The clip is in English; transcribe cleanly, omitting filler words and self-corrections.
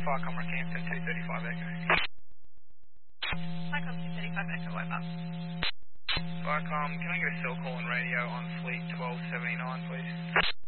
Farcom Rockhampton 235 Echo. Farcom 235 Echo, what about? Farcom, can I get a cell call and radio on Fleet 1279, please?